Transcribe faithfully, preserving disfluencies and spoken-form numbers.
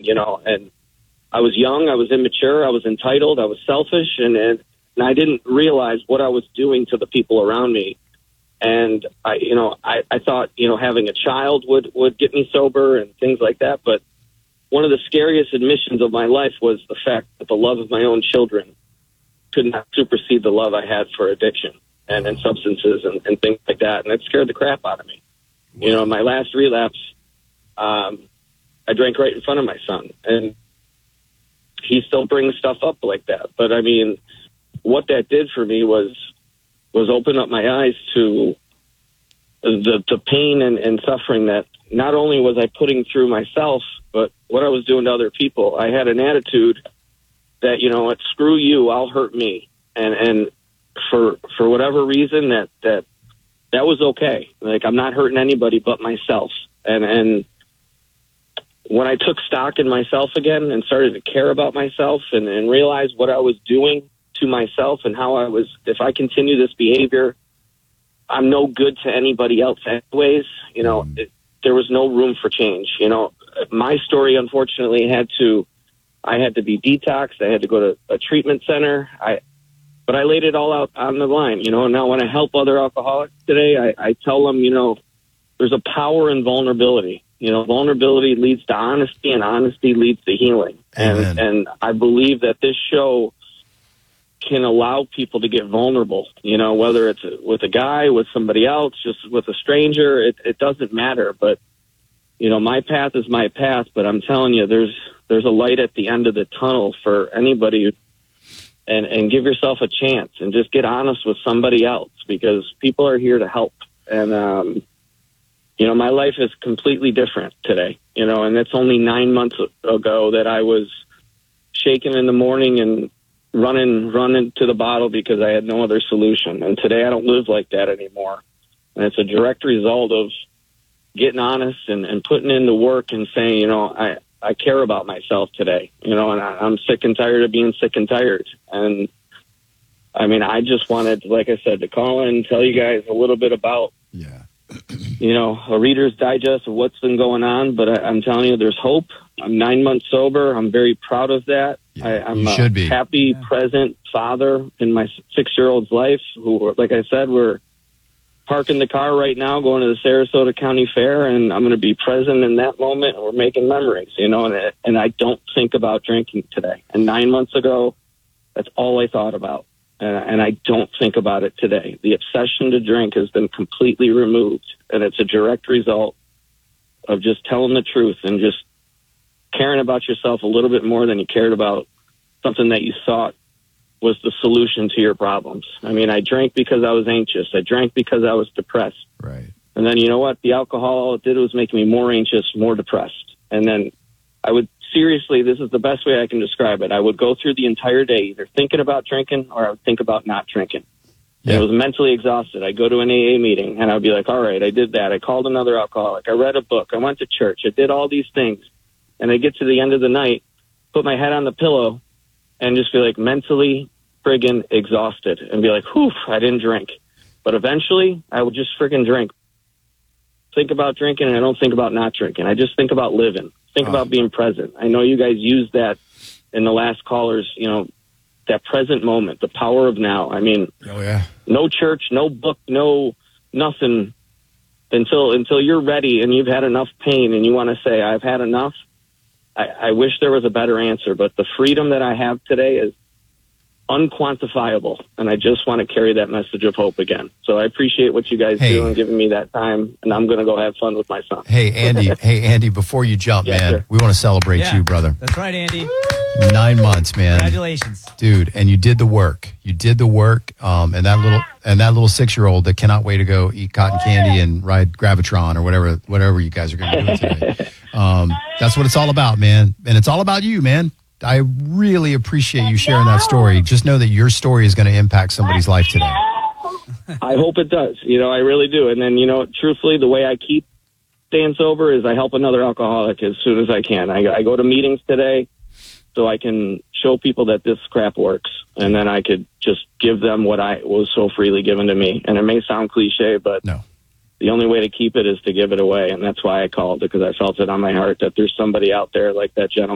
you know, and I was young, I was immature, I was entitled, I was selfish, and, and, and I didn't realize what I was doing to the people around me. And I, you know, I, I thought, you know, having a child would, would get me sober and things like that. But one of the scariest admissions of my life was the fact that the love of my own children could not supersede the love I had for addiction and, and substances and, and things like that. And it scared the crap out of me. You know, my last relapse, um, I drank right in front of my son, and he still brings stuff up like that. But I mean, what that did for me was, was open up my eyes to the, the pain and, and suffering that not only was I putting through myself, but what I was doing to other people. I had an attitude that, you know what, screw you, I'll hurt me. And, and for, for whatever reason that, that, that was okay. Like, I'm not hurting anybody but myself. And, and when I took stock in myself again and started to care about myself and, and realize what I was doing to myself and how I was, if I continue this behavior, I'm no good to anybody else anyways. You know, mm. it, there was no room for change. You know, my story, unfortunately, had to, I had to be detoxed. I had to go to a treatment center. I, but I laid it all out on the line, you know, and now when I help other alcoholics today, I, I tell them, you know, there's a power in vulnerability. You know, vulnerability leads to honesty, and honesty leads to healing. And, and I believe that this show can allow people to get vulnerable, you know, whether it's with a guy, with somebody else, just with a stranger, it, it doesn't matter. But, you know, my path is my path, but I'm telling you, there's, there's a light at the end of the tunnel for anybody, and, and give yourself a chance and just get honest with somebody else, because people are here to help. And, um, you know, my life is completely different today, you know, and it's only nine months ago that I was shaking in the morning and running, running to the bottle because I had no other solution. And today I don't live like that anymore. And it's a direct result of getting honest and, and putting in the work and saying, you know, I, I care about myself today, you know, and I, I'm sick and tired of being sick and tired. And I mean, I just wanted, like I said, to call in and tell you guys a little bit about, yeah, you know, a Reader's Digest of what's been going on. But I, I'm telling you, there's hope. I'm nine months sober. I'm very proud of that. Yeah, I, I'm you a should be. happy, yeah. present father in my six-year-old's life who, like I said, we're parking the car right now, going to the Sarasota County Fair, and I'm going to be present in that moment, and we're making memories, you know, and, it, and I don't think about drinking today. And nine months ago, that's all I thought about. And, and I don't think about it today. The obsession to drink has been completely removed, and it's a direct result of just telling the truth and just caring about yourself a little bit more than you cared about something that you thought was the solution to your problems. I mean, I drank because I was anxious. I drank because I was depressed. Right. And then, you know what? The alcohol, all it did was make me more anxious, more depressed. And then I would, seriously, this is the best way I can describe it. I would go through the entire day either thinking about drinking or I would think about not drinking. Yeah. And I was mentally exhausted. I'd go to an A A meeting and I'd be like, all right, I did that. I called another alcoholic. I read a book. I went to church. I did all these things. And I get to the end of the night, put my head on the pillow, and just be like mentally friggin' exhausted and be like, whew, I didn't drink. But eventually, I would just friggin' drink. Think about drinking, and I don't think about not drinking. I just think about living. Think oh. about being present. I know you guys used that in the last callers, you know, that present moment, the power of now. I mean, oh, yeah. no church, no book, no nothing until until you're ready and you've had enough pain and you want to say, I've had enough. I, I wish there was a better answer, but the freedom that I have today is unquantifiable, and I just want to carry that message of hope again. So I appreciate what you guys hey. do and giving me that time, and I'm going to go have fun with my son. Hey, Andy, hey, Andy, before you jump, yes, man, sir. we want to celebrate yeah, you, brother. That's right, Andy. Nine months, man. Congratulations, dude! And you did the work. You did the work. Um, and that little and that little six year old that cannot wait to go eat cotton candy and ride Gravitron or whatever whatever you guys are going to do today. Um, that's what it's all about, man. And it's all about you, man. I really appreciate you sharing that story. Just know that your story is going to impact somebody's life today. I hope it does. You know, I really do. And then, you know, truthfully, the way I keep staying sober is I help another alcoholic as soon as I can. I, I go to meetings today so I can show people that this crap works. And then I could just give them what I was so freely given to me. And it may sound cliche, but no. The only way to keep it is to give it away. And that's why I called, because I felt it on my heart that there's somebody out there like that gentleman